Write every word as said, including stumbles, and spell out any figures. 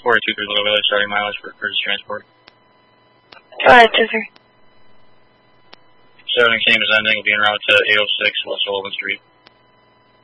forty-two through Little Village, starting mileage for Curtis Transport. Go ahead, two three. Showing team is ending, will be en route to eight oh six West Sullivan Street.